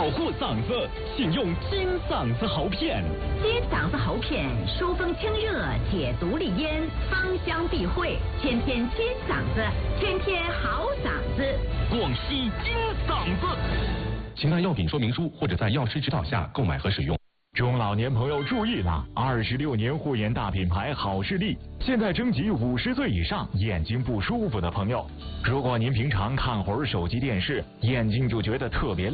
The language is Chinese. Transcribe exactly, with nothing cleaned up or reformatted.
保护嗓子，请用金嗓子喉片。 金嗓子喉片疏风清热，解毒利咽，芳香避秽，天天金嗓子，天天好嗓子。 广西金嗓子。请看药品说明书或者在药师指导下购买和使用。 中老年朋友注意了！二十六年护眼大品牌好视力现在征集五十岁以上眼睛不舒服的朋友。如果您平常看会儿手机电视，眼睛就觉得特别累。